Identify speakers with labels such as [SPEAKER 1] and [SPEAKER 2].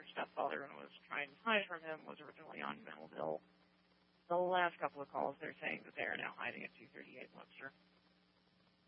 [SPEAKER 1] stepfather and was trying to hide from him was originally on Melville. The last couple of calls, they're saying that they are now hiding at 238 Webster.